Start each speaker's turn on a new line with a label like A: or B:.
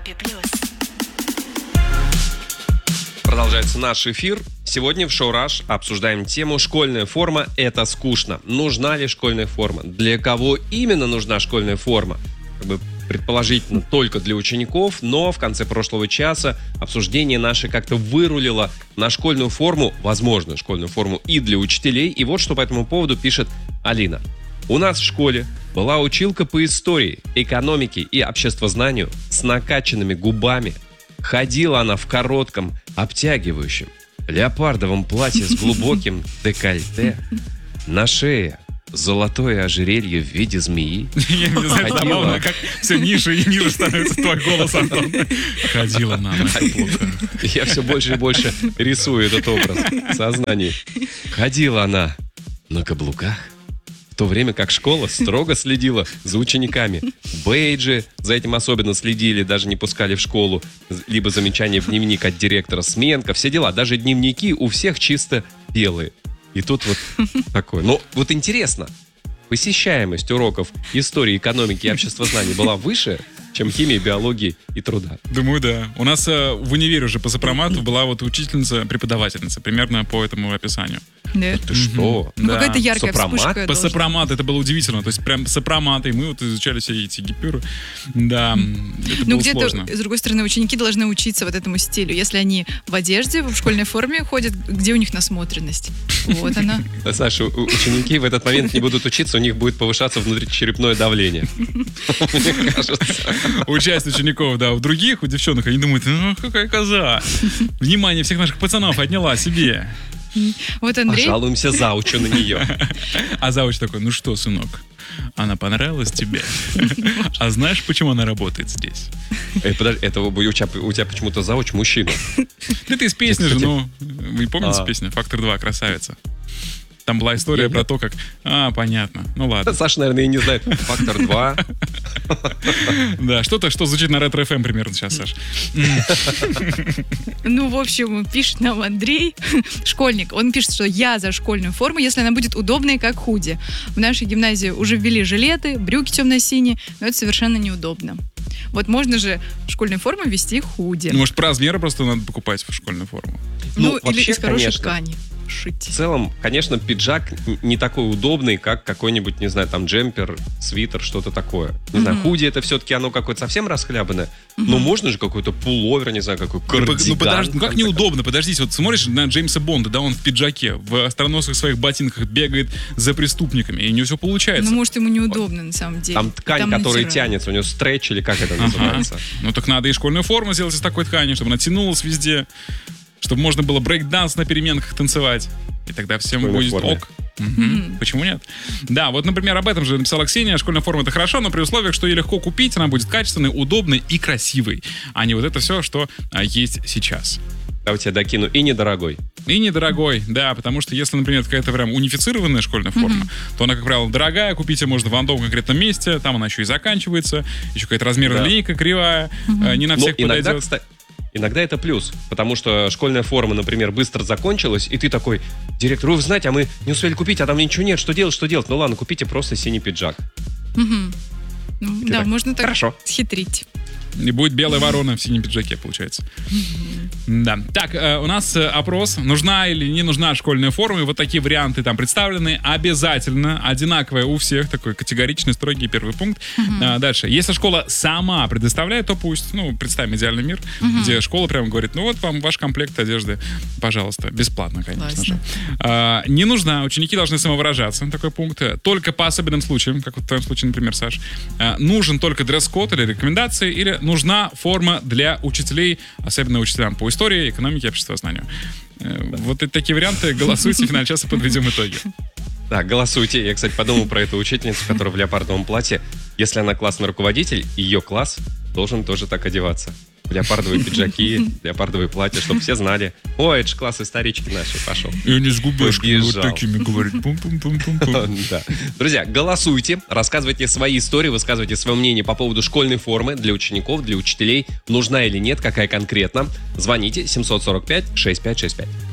A: Европе+.
B: Продолжается наш эфир. Сегодня в шоу «Раш» обсуждаем тему «Школьная форма – это скучно». Нужна ли школьная форма? Для кого именно нужна школьная форма? Предположительно, только для учеников, но в конце прошлого часа обсуждение наше как-то вырулило на школьную форму, возможно, школьную форму и для учителей. И вот что по этому поводу пишет Алина. У нас в школе была училка по истории, экономике и обществознанию с накачанными губами. Ходила она в коротком, обтягивающем, леопардовом платье с глубоким декольте. На шее золотое ожерелье в виде змеи.
C: Я не знаю, забавно, как все ниже и ниже становится твой голос, Антон. Ходила она.
B: Я все больше и больше рисую этот образ в сознании. Ходила она на каблуках, в то время как школа строго следила за учениками. Бейджи за этим особенно следили, даже не пускали в школу. Либо замечание в дневник от директора, сменка, все дела. Даже дневники у всех чисто белые. И тут вот такое. Но вот интересно, посещаемость уроков истории, экономики и обществознания была выше, чем химии, биологии и труда?
C: Думаю, да. У нас в универе уже по сопромату была вот учительница-преподавательница, примерно по этому описанию.
A: Да.
B: Ты что?
A: Ну,
C: Да.
A: какая-то яркая
B: Сопромат?
A: вспышка.
C: По
A: должна.
C: сопромату это было удивительно. То есть прям сопроматы, и мы вот изучали все эти гипюры. Да, это
A: Ну,
C: было
A: где-то,
C: сложно.
A: с другой стороны, ученики должны учиться вот этому стилю. Если они в одежде, в школьной форме ходят, где у них насмотренность? Вот она.
B: Саша, ученики в этот момент не будут учиться, у них будет повышаться внутричерепное давление. Мне кажется.
C: У части учеников, да, у других, у девчонок, они думают, ну, какая коза. Внимание всех наших пацанов отняла себе.
A: Вот Андрей.
B: Пожалуемся заучу на нее.
C: А зауч такой, ну что, сынок, она понравилась тебе? А знаешь, почему она работает здесь?
B: Подожди, это у тебя почему-то зауч мужчина.
C: Это из песни же,
B: Кстати.
C: ну, вы помните песню «Фактор 2. Красавица»? Там была история про то, как... понятно. Ну ладно.
B: Саша, наверное, и не знает. Фактор 2.
C: Да, что-то, что звучит на ретро-ФМ примерно сейчас, Саш.
A: Ну, в общем, пишет нам Андрей, школьник. Он пишет, что я за школьную форму, если она будет удобной, как худи. В нашей гимназии уже ввели жилеты, брюки темно-синие, но это совершенно неудобно. Вот можно же школьную форму ввести худи.
C: Ну, может, по размеру просто надо покупать в школьную форму?
A: Ну, или
B: вообще,
A: из хорошей
B: конечно.
A: ткани шить.
B: В целом, конечно, пиджак не такой удобный, как какой-нибудь, не знаю, там джемпер, свитер, что-то такое. Не знаю, худи это все-таки оно какое-то совсем расхлябанное. Но можно же какой-то пуловер, не знаю, какой кардиган.
C: Ну, подожди, ну как неудобно? Подождите, вот смотришь на Джеймса Бонда, да, он в пиджаке, в остроносых своих ботинках бегает за преступниками, и у него все получается.
A: Ну, может, ему неудобно на самом деле.
B: Там ткань,
A: Там
B: которая
A: натирают.
B: тянется, у него стретч или как это называется.
C: Ну так надо и школьную форму сделать из такой ткани, чтобы она тянулась везде, чтобы можно было брейк-данс на переменках танцевать. И тогда всем
B: Школьной
C: будет
B: форме.
C: ок. Мгм. Почему нет? Да, вот, например, об этом же написала Ксения. Школьная форма — это хорошо, но при условиях, что ее легко купить, она будет качественной, удобной и красивой, а не вот это все, что есть сейчас.
B: Я у тебя докину. И недорогой.
C: И недорогой, да, потому что если, например, какая-то прям унифицированная школьная форма, то она, как правило, дорогая, купить ее можно в одном конкретном месте, там она еще и заканчивается, еще какая-то размерная
B: Да.
C: линейка кривая, не на
B: Но
C: всех
B: иногда,
C: подойдет.
B: кстати, иногда это плюс, потому что школьная форма, например, быстро закончилась, и ты такой: директор, вы знаете, а мы не успели купить, а там ничего нет, что делать? Ну ладно, купите просто синий пиджак.
A: Ну, да,
B: так,
A: можно так
B: хорошо.
A: схитрить.
C: И будет белая ворона в синем пиджаке, получается. Да. Так, у нас опрос. Нужна или не нужна школьная форма. И вот такие варианты там представлены. Обязательно одинаковая у всех. Такой категоричный, строгий первый пункт. Дальше. Если школа сама предоставляет, то пусть. Ну, представим идеальный мир, где школа прямо говорит: ну вот вам ваш комплект одежды, пожалуйста. Бесплатно, конечно же. Не нужна. Ученики должны самовыражаться. Такой пункт. Только по особенным случаям, как вот в твоем случае, например, Саш. Нужен только дресс-код или рекомендации, или нужна форма для учителей, особенно учителям по истории, экономике и обществознанию. Вот это такие варианты. Голосуйте, в финале часа подведем итоги.
B: Да, голосуйте. Я, кстати, подумал про эту учительницу, которая в леопардовом платье. Если она классный руководитель, ее класс должен тоже так одеваться. Леопардовые пиджаки, леопардовые платья, чтобы все знали: ой, это же класс исторички наши, пошел.
C: И они с губежками вот
B: Побежал.
C: такими говорят. Пум-пум-пум-пум-пум.
B: Да. Друзья, голосуйте, рассказывайте свои истории, высказывайте свое мнение по поводу школьной формы для учеников, для учителей. Нужна или нет, какая конкретно. Звоните 745-6565.